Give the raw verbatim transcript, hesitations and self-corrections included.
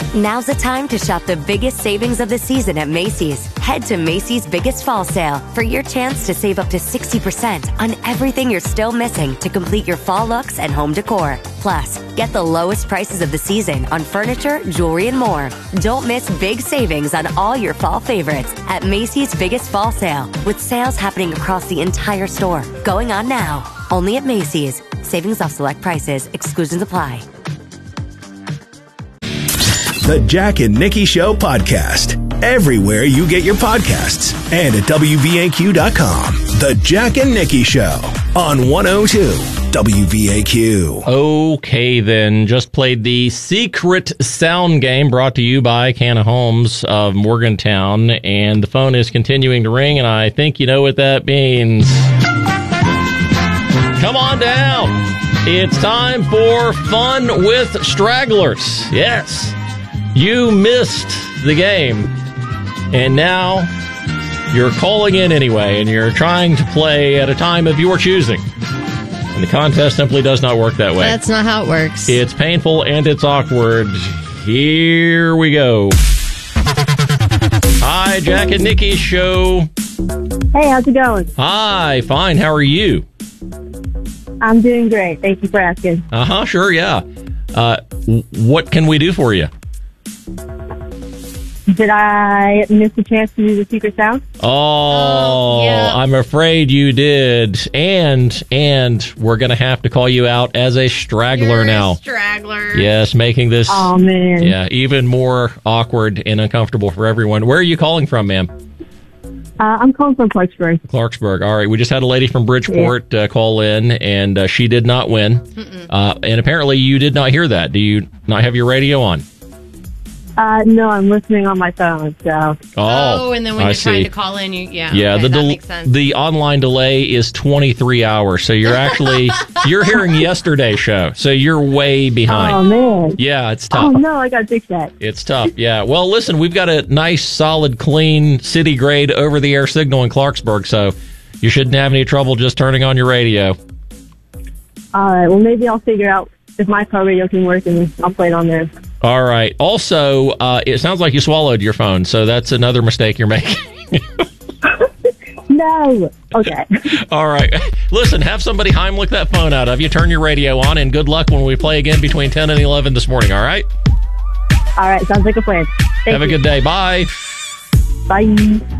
Now's the time to shop the biggest savings of the season at Macy's. Head to Macy's Biggest Fall Sale for your chance to save up to sixty percent on everything you're still missing to complete your fall looks and home decor. Plus, get the lowest prices of the season on furniture, jewelry, and more. Don't miss big savings on all your fall favorites at Macy's Biggest Fall Sale, with sales happening across the entire store. Going on now. Only at Macy's. Savings off select prices. Exclusions apply. The Jack and Nikki Show podcast. Everywhere you get your podcasts and at W V A Q dot com. The Jack and Nikki Show on one oh two W V A Q. Okay, then. Just played the Secret Sound Game brought to you by Canna Homes of Morgantown. And the phone is continuing to ring, and I think you know what that means. Come on down. It's time for Fun with Stragglers. Yes. You missed the game, and now you're calling in anyway, and you're trying to play at a time of your choosing. And the contest simply does not work that way. That's not how it works. It's painful and it's awkward. Here we go. Hi, Jack and Nikki Show. Hey, how's it going? Hi, fine. How are you? I'm doing great. Thank you for asking. Uh-huh, sure, yeah. Uh, what can we do for you? Did I miss the chance to do the secret sound? Oh, oh yeah. I'm afraid you did. And and we're going to have to call you out as a straggler You're now. A straggler. Yes, making this Oh, man. yeah, even more awkward and uncomfortable for everyone. Where are you calling from, ma'am? Uh, I'm calling from Clarksburg. Clarksburg. All right. We just had a lady from Bridgeport yeah. uh, call in, and uh, she did not win. Uh, and apparently you did not hear that. Do you not have your radio on? Uh, no, I'm listening on my phone. So. Oh, oh and then when I you're see. trying to call in, you yeah, yeah. okay, the that del- makes sense. The online delay is twenty-three hours, so you're actually you're hearing yesterday's show, so you're way behind. Oh man. Yeah, it's tough. Oh no, I got to fix that. It's tough. Yeah. Well, listen, we've got a nice, solid, clean, city grade over the air signal in Clarksburg, so you shouldn't have any trouble just turning on your radio. All right. Well, maybe I'll figure out if my car radio can work, and I'll play it on there. All right. Also, uh, it sounds like you swallowed your phone, so that's another mistake you're making. No. Okay. All right. Listen, have somebody Heimlich that phone out of you. Turn your radio on, and good luck when we play again between ten and eleven this morning, all right? All right. Sounds like a plan. Thank have you. a good day. Bye. Bye.